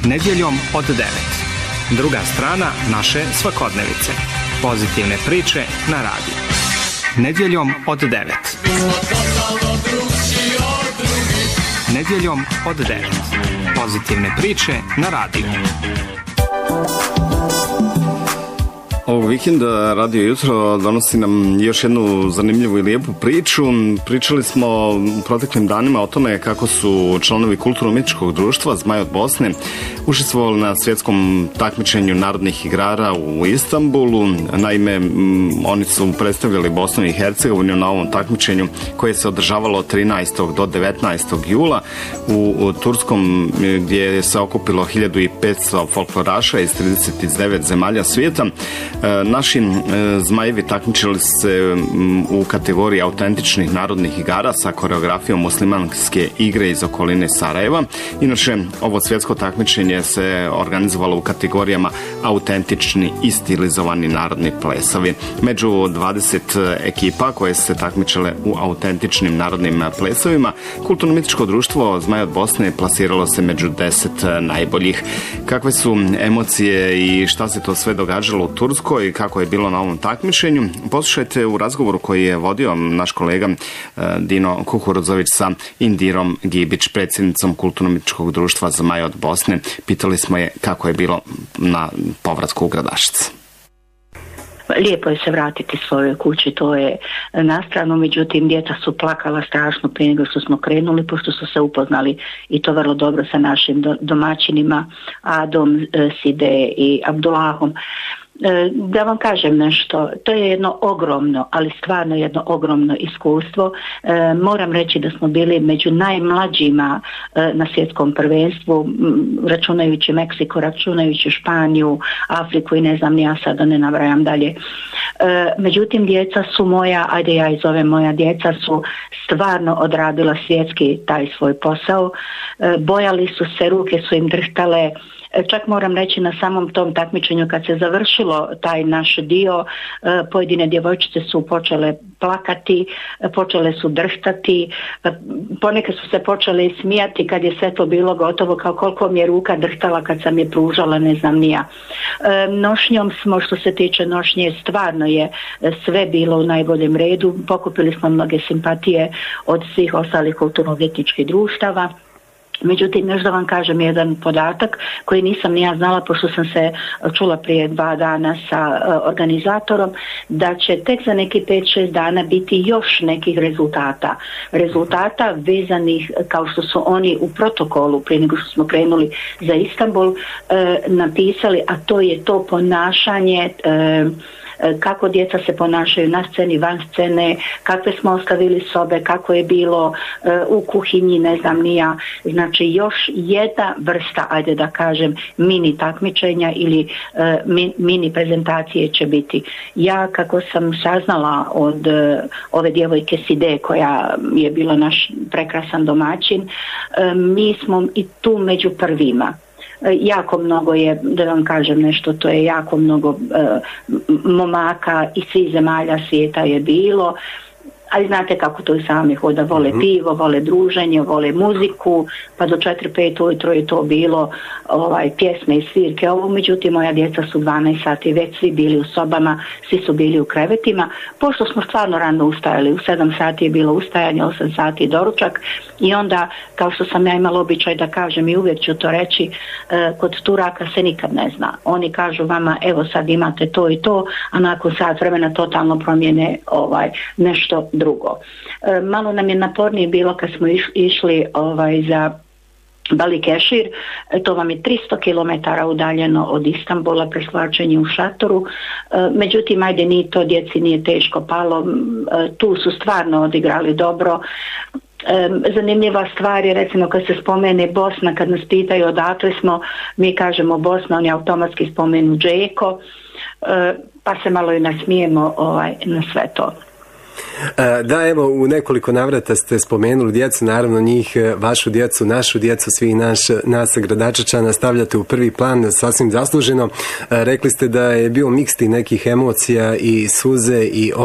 Nedjeljom od 9. Druga strana naše svakodnevice. Pozitivne priče na radiju. Nedjeljom od 9. Nedjeljom od 9. Pozitivne priče na radiju. Ovog vikenda Radio Jutro donosi nam još jednu zanimljivu i lijepu priču. Pričali smo u proteklim danima o tome kako su članovi kulturno-umjetničkog društva Zmaj od Bosne učestvovali na svjetskom takmičenju narodnih igara u Istanbulu. Naime, oni su predstavljali Bosnu i Hercegovinu na ovom takmičenju koje se održavalo od 13. do 19. jula u Turskom, gdje se okupilo 1500 folkloraša iz 39 zemalja svijeta. Naši zmajevi takmičili se u kategoriji autentičnih narodnih igara sa koreografijom muslimanske igre iz okoline Sarajeva. Inače, ovo svjetsko takmičenje se organizovalo u kategorijama autentični i stilizovani narodni plesovi. Među 20 ekipa koje se takmičile u autentičnim narodnim plesovima, Kulturno-umjetničko društvo Zmaj od Bosne plasiralo se među 10 najboljih. Kakve su emocije i šta se to sve događalo u Turskoj i kako je bilo na ovom takmičenju, poslušajte u razgovoru koji je vodio naš kolega Dino Kukuruzović sa Indirom Gibić, predsjednicom Kulturno-umjetničkog društva Zmaj od Bosne. Pitali smo je kako je bilo na povratku u Gradašce. Lijepo je se vratiti svojoj kući, to je nastrano, međutim djeca su plakala strašno prije nego što smo krenuli, pošto su se upoznali i to vrlo dobro sa našim domaćinima Adom, Side i Abdullahom. Da vam kažem nešto, to je jedno ogromno, ali stvarno jedno ogromno iskustvo. Moram reći da smo bili među najmlađima na svjetskom prvenstvu, računajući Meksiko, računajući Španiju, Afriku i ne znam, ja sada ne nabrajam dalje. Međutim, djeca su moja, ajde ja i zovem moja djeca, su stvarno odradila svjetski taj svoj posao. Bojali su se, ruke su im drhtale. Čak moram reći na samom tom takmičenju kad se završilo taj naš dio, pojedine djevojčice su počele plakati, počele su drhtati, poneke su se počele smijati kad je sve to bilo gotovo, kao koliko mi je ruka drhtala kad sam je pružala, ne znam ni ja. Nošnjom smo, što se tiče nošnje, stvarno je sve bilo u najboljem redu, pokupili smo mnoge simpatije od svih ostalih kulturno-umjetničkih društava. Međutim, još da vam kažem jedan podatak koji nisam ni ja znala, pošto sam se čula prije 2 dana sa organizatorom, da će tek za neki 5-6 dana biti još nekih rezultata vezanih kao što su oni u protokolu prije nego što smo krenuli za Istanbul napisali, a to je to ponašanje, kako djeca se ponašaju na sceni, van scene, kakve smo ostavili sobe, kako je bilo u kuhinji, ne znam ni ja. Znači još jedna vrsta, ajde da kažem, mini takmičenja ili mini prezentacije će biti. Ja, kako sam saznala od ove djevojke Side, koja je bila naš prekrasan domaćin, mi smo i tu među prvima. Jako mnogo je, da vam kažem nešto, to je jako mnogo momaka iz svih zemalja svijeta je bilo, ali znate kako to i sami hoda, vole pivo, vole druženje, vole muziku, pa do 4-5 ujutro je to bilo pjesme i svirke. Međutim, moja djeca su 12 sati već svi bili u sobama, svi su bili u krevetima, pošto smo stvarno rano ustajali, u 7 sati je bilo ustajanje, 8 sati doručak i onda, kao što sam ja imala običaj da kažem i uvijek ću to reći, kod Turaka se nikad ne zna. Oni kažu vama, evo sad imate to i to, a nakon sat vremena totalno promijene nešto drugo. Malo nam je napornije bilo kad smo išli za Balikešir, to vam je 300 km udaljeno od Istanbula, preslačenje u šatoru. Međutim, ajde, ni to djeci nije teško palo, tu su stvarno odigrali dobro. Zanimljiva stvar je, recimo, kad se spomene Bosna, kad nas pitaju odakle smo, mi kažemo Bosna, oni automatski spomenu Džeko, pa se malo i nasmijemo na sve to. Da, evo, u nekoliko navrata ste spomenuli djecu, naravno njih, vašu djecu, našu djecu, svih nas Gradačačana stavljate u prvi plan, sasvim zasluženo. Rekli ste da je bio miks nekih emocija i suze i